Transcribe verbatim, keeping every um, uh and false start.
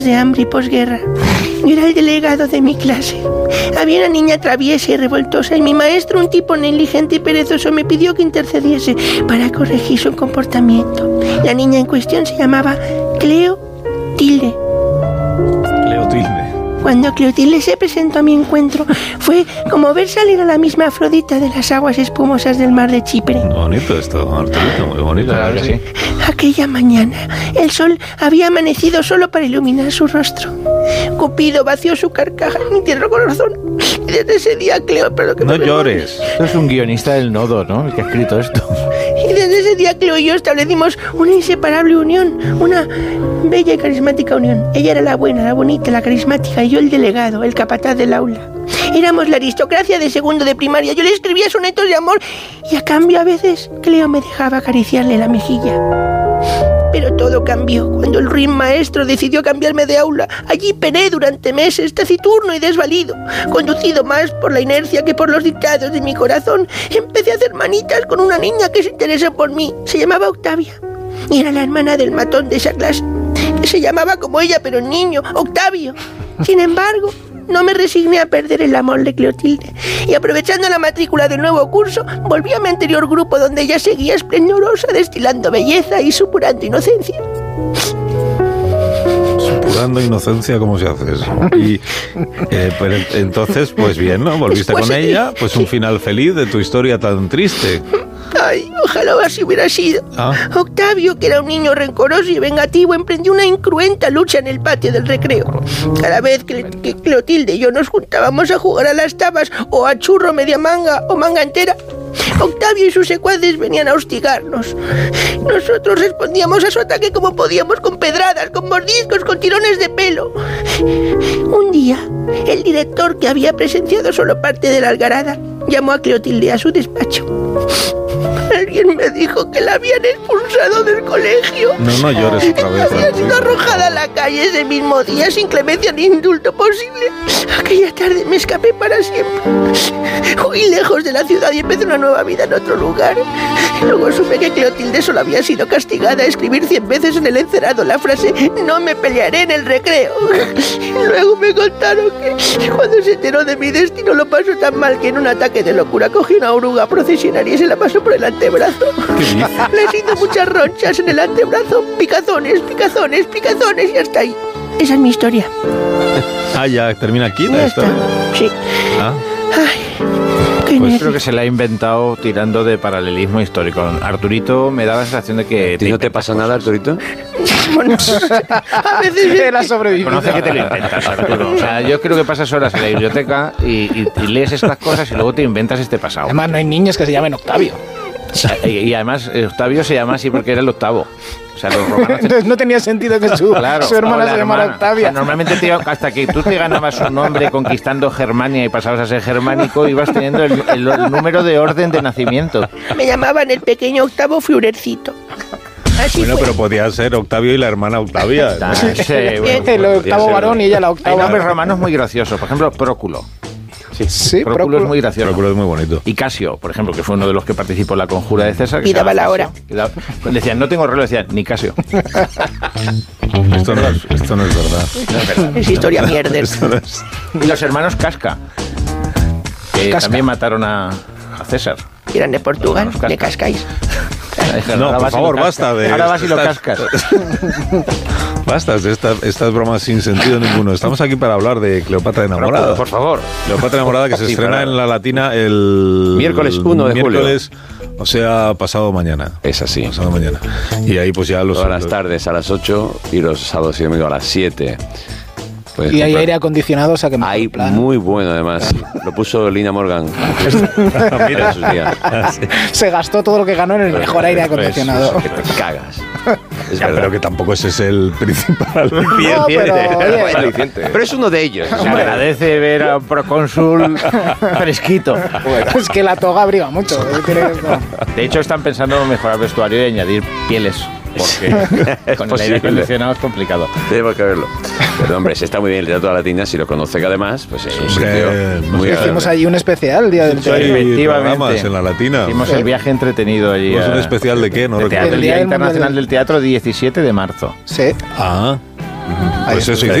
de hambre y posguerra. Yo era el delegado de mi clase. Había una niña traviesa y revoltosa y mi maestro, un tipo negligente y perezoso, me pidió que intercediese para corregir su comportamiento. La niña en cuestión se llamaba Cleo Tilde. Cleo Tilde. Cuando Cleotilde se presentó a mi encuentro, fue como ver salir a la misma Afrodita de las aguas espumosas del mar de Chipre. Bonito esto, Arturito, muy bonito. Claro que sí. Aquella mañana, el sol había amanecido solo para iluminar su rostro. Cupido vació su carcaja en mi tierno corazón. Y desde ese día, Cleo... Pero que no me llores. Esto es un guionista del Nodo, ¿no? El que ha escrito esto. Y desde ese día, Cleo y yo establecimos una inseparable unión, una bella y carismática unión. Ella era la buena, la bonita, la carismática, y yo el delegado, el capataz del aula. Éramos la aristocracia de segundo de primaria. Yo le escribía sonetos de amor y a cambio a veces Cleo me dejaba acariciarle la mejilla. Pero todo cambió cuando el ruin maestro decidió cambiarme de aula. Allí pené durante meses, taciturno y desvalido. Conducido más por la inercia que por los dictados de mi corazón, empecé a hacer manitas con una niña que se interesó por mí. Se llamaba Octavia y era la hermana del matón de esa clase, que se llamaba como ella, pero niño, Octavio. Sin embargo, no me resigné a perder el amor de Cleotilde y aprovechando la matrícula del nuevo curso, volví a mi anterior grupo donde ella seguía esplendorosa, destilando belleza y supurando inocencia. Supurando inocencia, ¿cómo se hace eso? Y eh, pero entonces, pues bien, ¿no? Volviste Después con de... ella, pues un final feliz de tu historia tan triste. Ay, ojalá así hubiera sido. Ah. Octavio, que era un niño rencoroso y vengativo, emprendió una incruenta lucha en el patio del recreo. Cada vez que, que Cleotilde y yo nos juntábamos a jugar a las tabas o a churro media manga o manga entera, Octavio y sus secuaces venían a hostigarnos. Nosotros respondíamos a su ataque como podíamos, con pedradas, con mordiscos, con tirones de pelo. Un día, el director, que había presenciado solo parte de la algarada, llamó a Cleotilde a su despacho. Alguien me dijo que la habían expulsado del colegio. No, no llores otra vez. Había sido arrojada a la calle ese mismo día sin clemencia ni indulto posible. Aquella tarde me escapé para siempre. Huí lejos de la ciudad y empecé una nueva vida en otro lugar. Luego supe que Cleotilde solo había sido castigada a escribir cien veces en el encerado la frase "no me pelearé en el recreo". Luego me contaron que cuando se enteró de mi destino lo pasó tan mal que en un ataque de locura cogió una oruga procesionaria y se la pasó por el antebrazo. Les hizo muchas ronchas en el antebrazo, picazones, picazones, picazones y hasta ahí. Esa es mi historia. Ah, ya termina aquí la Ya historia. está. Sí. Ah. Ay, qué Pues nervios. creo que se la ha inventado tirando de paralelismo histórico. Arturito me da la sensación de que... ¿Y no te pasa nada, Arturito? Bueno, a veces Él ha sobrevivido. Conoce que te lo inventas, Arturo. O sea, yo creo que pasas horas en la biblioteca y, y, y lees estas cosas y luego te inventas este pasado. Además, no hay niños que se llamen Octavio. Y, y además, Octavio se llama así porque era el octavo. O sea, los romanos... Entonces no tenía sentido que su, Claro, su hermana o la se llamara hermana. Octavia. O sea, normalmente te, hasta que tú te ganabas un nombre conquistando Germania y pasabas a ser germánico, ibas teniendo el, el, el número de orden de nacimiento. me llamaban el pequeño Octavo Führercito. Así Bueno, fue. pero podía ser Octavio y la hermana Octavia, ¿no? Sí, bueno, El octavo ser. varón y ella la hay octava. nombres romanos muy graciosos. Por ejemplo, Próculo. Sí, Próculo Próculo. es muy gracioso. Próculo es muy bonito. Y Casio, por ejemplo, que fue uno de los que participó en la conjura de César. que Y se daba llama la Casio, hora. que daba- Cuando decían, no tengo reloj, decían, ni Casio. Esto no es, esto no es verdad. Es historia mierda. Esto no es... Y los hermanos Casca, que Casca. también mataron a, a César. Eran de Portugal, Los cascas. de Cascais. No, Ahora por vas y lo favor, cascas. basta de... Ahora vas y lo estas- cascas. Basta de estas, estas bromas sin sentido ninguno. Estamos aquí para hablar de Cleopatra enamorada. Por favor. Cleopatra enamorada, que se Sí, estrena para- en la Latina el... Miércoles uno de julio. miércoles, o sea, pasado mañana. Es así. Pasado mañana. Y ahí pues ya los... Todas las los- tardes a las ocho y los sábados y domingos a las siete. Puedes Y hay comprar. aire acondicionado, o sea que mejor Hay plan. muy bueno, además. Lo puso Lina Morgan. Mira, sus días. Se gastó todo lo que ganó en el mejor aire acondicionado. Que te cagas. Es Ya, verdad. pero que tampoco ese es el principal. No, pero, oye, Bueno, pero es uno de ellos. Se agradece ver a un procónsul fresquito. es que la toga abriga mucho. eh, tiene que- De hecho, están pensando en mejorar el vestuario y añadir pieles. Porque Es con el posible. aire acondicionado es complicado. Tenemos que verlo. Pero hombre, se está muy bien el Teatro de la Latina, si lo conoce, que además, pues es un Hombre, sitio muy hicimos Hicimos agradable. allí un especial el día del Hay teatro. Efectivamente. programas en la Latina. Hicimos el viaje entretenido allí. ¿Hicimos un a- especial de qué? No de recuerdo. teatro, el El Día Día del Internacional Mundo del Teatro, diecisiete de marzo. Sí. Ah, Ahí Pues está. eso